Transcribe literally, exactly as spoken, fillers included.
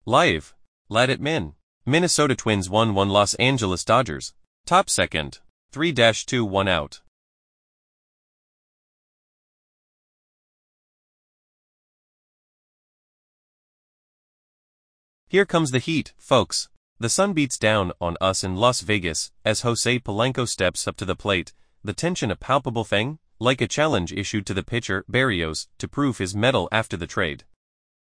Live. Let it min. Minnesota Twins one one Los Angeles Dodgers. Top second. three two one out. Here comes the heat, folks. The sun beats down on us in Las Vegas as Jose Polanco steps up to the plate, the tension a palpable thing, like a challenge issued to the pitcher, Berrios, to prove his mettle after the trade.